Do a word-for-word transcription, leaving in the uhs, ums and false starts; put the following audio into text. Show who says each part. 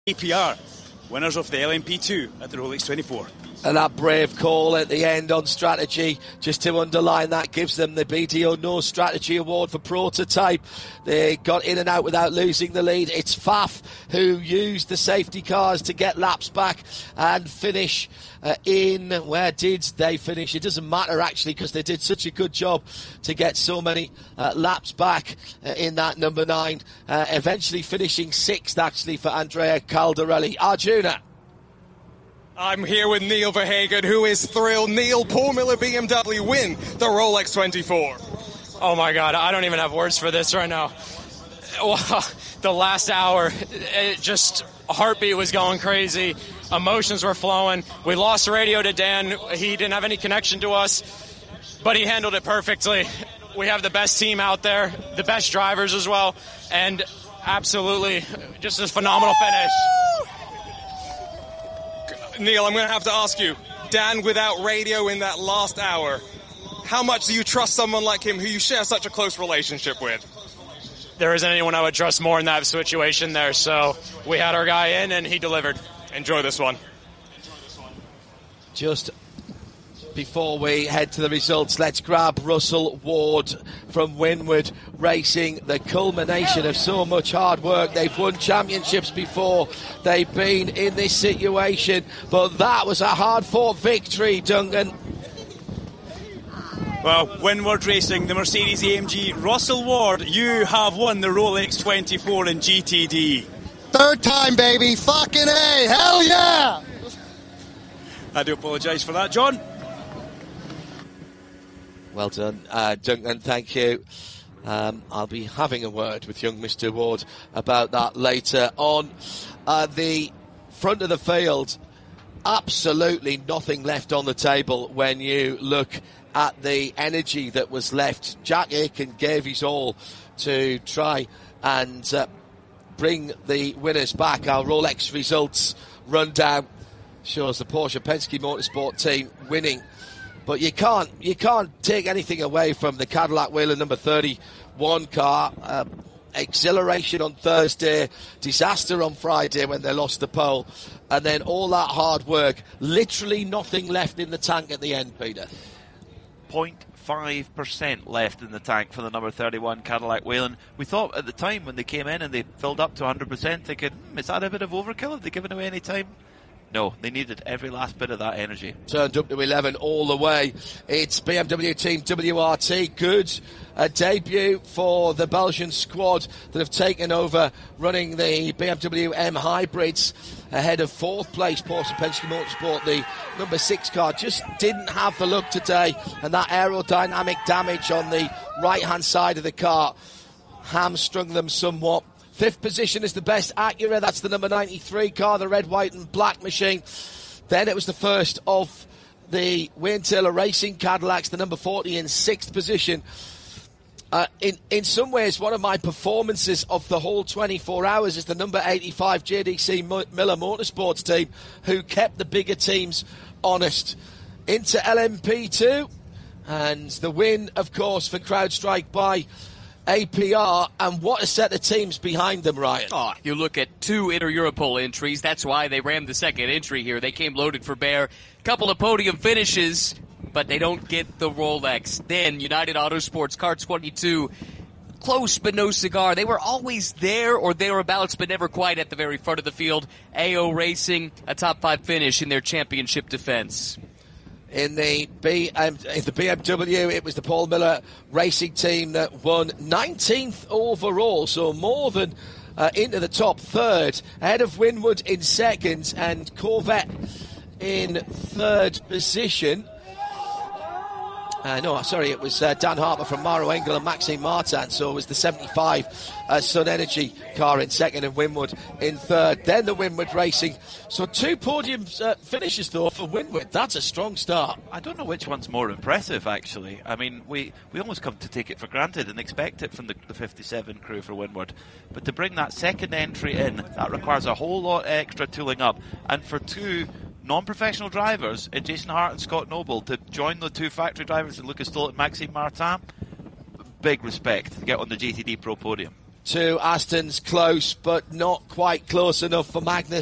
Speaker 1: A P R, winners of the L M P two at the Rolex twenty-four.
Speaker 2: And that brave call at the end on strategy, just to underline that, gives them the B D O No Strategy Award for prototype. They got in and out without losing the lead. It's Faf who used the safety cars to get laps back and finish uh, in. Where did they finish? It doesn't matter actually, because they did such a good job to get so many uh, laps back uh, in that number nine. Uh, eventually finishing sixth actually for Andrea Caldarelli. Arjuna.
Speaker 3: I'm here with Neil Verhagen, who is thrilled. Neil, Paul Miller B M W win the Rolex twenty-four.
Speaker 4: Oh my God, I don't even have words for this right now. The last hour, it just, heartbeat was going crazy. Emotions were flowing. We lost radio to Dan. He didn't have any connection to us, but he handled it perfectly. We have the best team out there, the best drivers as well, and absolutely just a phenomenal finish.
Speaker 3: Neil, I'm going to have to ask you, Dan without radio in that last hour, how much do you trust someone like him who you share such a close relationship with?
Speaker 4: There isn't anyone I would trust more in that situation there, so we had our guy in and he delivered.
Speaker 3: Enjoy this one.
Speaker 2: Just before we head to the results, let's grab Russell Ward from Winward Racing, the culmination of so much hard work. They've won championships before, they've been in this situation, but that was a hard-fought victory, Duncan.
Speaker 1: Well, Winward Racing, the Mercedes A M G. Russell Ward, you have won the Rolex twenty-four in G T D.
Speaker 5: Third time, baby. Fucking A. Hell yeah!
Speaker 1: I do apologise for that, John.
Speaker 2: Well done, uh, Duncan, thank you. Um, I'll be having a word with young Mister Ward about that later on. Uh, the front of the field, absolutely nothing left on the table when you look at the energy that was left. Jack Aitken gave his all to try and uh, bring the winners back. Our Rolex results rundown shows the Porsche Penske Motorsport team winning. But you can't you can't take anything away from the Cadillac Whelen number thirty-one car. Uh, exhilaration on Thursday, disaster on Friday when they lost the pole, and then all that hard work, literally nothing left in the tank at the end, Peter.
Speaker 6: zero point five percent left in the tank for the number thirty-one Cadillac Whelen. We thought at the time when they came in and they filled up to one hundred percent, thinking, hmm, is that a bit of overkill? Have they given away any time? No, they needed every last bit of that energy.
Speaker 2: Turned up to eleven all the way. It's B M W Team W R T. Good a debut for the Belgian squad that have taken over running the B M W M Hybrids ahead of fourth place Porsche Penske Motorsport. The number six car just didn't have the look today, and that aerodynamic damage on the right-hand side of the car hamstrung them somewhat. Fifth position is the best Acura. That's the number ninety-three car, the red, white and black machine. Then it was the first of the Wayne Taylor Racing Cadillacs, the number forty in sixth position. Uh, in, in some ways, one of my performances of the whole twenty-four hours is the number eighty-five J D C Miller Motorsports team, who kept the bigger teams honest. Into L M P two, and the win, of course, for CrowdStrike by A P R, and what a set of teams behind them, Ryan.
Speaker 7: Oh, you look at two Inter-Europol entries. That's why they rammed the second entry here. They came loaded for bear. Couple of podium finishes, but they don't get the Rolex. Then United Autosports, Car twenty-two, close but no cigar. They were always there or thereabouts, but never quite at the very front of the field. A O Racing, a top five finish in their championship defense.
Speaker 2: In the B, um, in the B M W, it was the Paul Miller Racing team that won nineteenth overall, so more than uh, into the top third, ahead of Winward in second and Corvette in third position. Uh, no, sorry, it was uh, Dan Harper from Maro Engel and Maxime Martin, so it was the seventy-five uh, Sun Energy car in second and Winward in third. Then the Winward Racing. So two podium uh, finishes, though, for Winward. That's a strong start.
Speaker 6: I don't know which one's more impressive, actually. I mean, we, we almost come to take it for granted and expect it from the, the fifty-seven crew for Winward. But to bring that second entry in, that requires a whole lot extra tooling up. And for two non-professional drivers, in Jason Hart and Scott Noble, to join the two factory drivers in Lucas Stoll and Maxime Martin, big respect to get on the G T D Pro podium.
Speaker 2: to Aston's close, but not quite close enough for Magnus.